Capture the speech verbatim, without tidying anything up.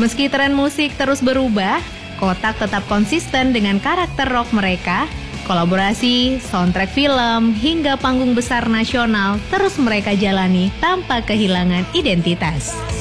Meski tren musik terus berubah, Kotak tetap konsisten dengan karakter rock mereka. Kolaborasi, soundtrack film, hingga panggung besar nasional terus mereka jalani tanpa kehilangan identitas.